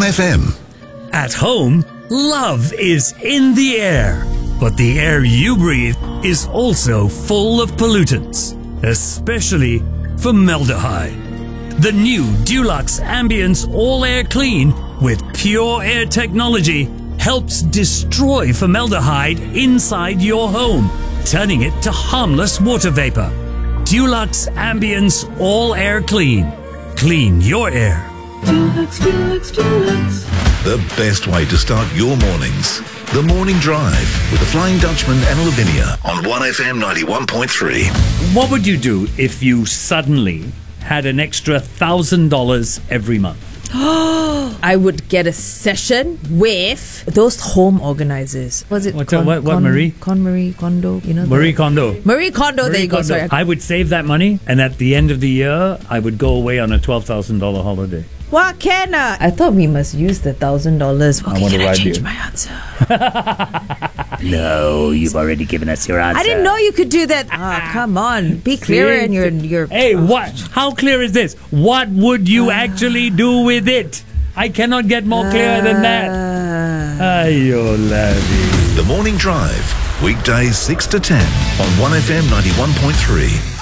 1FM. At home, love is in the air. But the air you breathe is also full of pollutants, especially formaldehyde. The new Dulux Ambience All Air Clean with pure air technology helps destroy formaldehyde inside your home, turning it to harmless water vapor. Dulux Ambience All Air Clean. Clean your air. Dulux, Dulux, Dulux. The best way to start your mornings. The Morning Drive with the Flying Dutchman and Lavinia on 1FM 91.3. What would you do if you suddenly had an extra $1,000 every month? I would get a session with those home organizers. Was it What, Marie? Marie Kondo, you know? Marie Kondo. Marie Kondo, there you go, sorry. I would save that money, and at the end of the year, I would go away on a $12,000 holiday. What can I thought we must use the $1,000. I want to ride you. My answer. No, you've already given us your answer. I didn't know you could do that. Come on, be clearer in your. Hey, what? How clear is this? What would you actually do with it? I cannot get more clear than that. Ayo, laddie. The Morning Drive, weekdays 6 to 10 on 1FM 91.3.